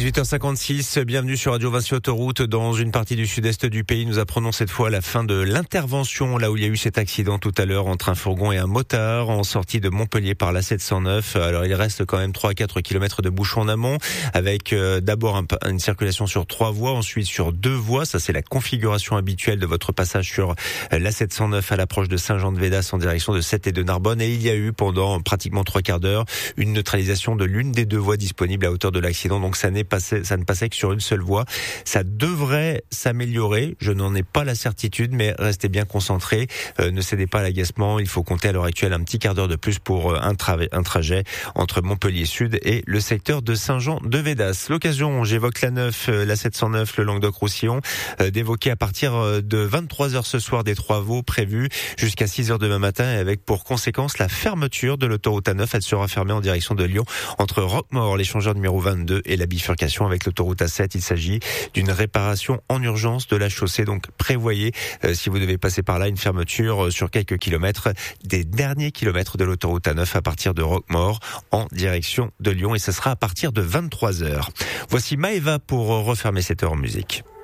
18h56, bienvenue sur Radio Vinci Autoroute. Dans une partie du sud-est du pays, nous apprenons cette fois la fin de l'intervention, là où il y a eu cet accident tout à l'heure entre un fourgon et un motard en sortie de Montpellier par l'A709. Alors il reste quand même 3 à 4 kilomètres de bouchons en amont, avec d'abord une circulation sur 3 voies, ensuite sur 2 voies. Ça c'est la configuration habituelle de votre passage sur l'A709 à l'approche de Saint-Jean-de-Védas en direction de Sète et de Narbonne. Et il y a eu pendant pratiquement 3 quarts d'heure une neutralisation de l'une des 2 voies disponibles à hauteur de l'accident. Donc ça ne passait que sur une seule voie. Ça devrait s'améliorer. Je n'en ai pas la certitude, mais restez bien concentrés. Ne cédez pas à l'agacement. Il faut compter à l'heure actuelle un petit quart d'heure de plus pour un trajet entre Montpellier Sud et le secteur de Saint-Jean-de-Védas. L'occasion, j'évoque la 709, le Languedoc-Roussillon, d'évoquer à partir de 23h ce soir des 3 veaux prévus jusqu'à 6h demain matin, avec pour conséquence la fermeture de l'autoroute A9. Elle sera fermée en direction de Lyon entre Roquemaure, l'échangeur numéro 22 et la bifurcation avec l'autoroute A7. Il s'agit d'une réparation en urgence de la chaussée. Donc prévoyez, si vous devez passer par là, une fermeture sur quelques kilomètres des derniers kilomètres de l'autoroute A9 à partir de Roquemaure en direction de Lyon. Et ce sera à partir de 23h. Voici Maëva pour refermer cette heure en musique.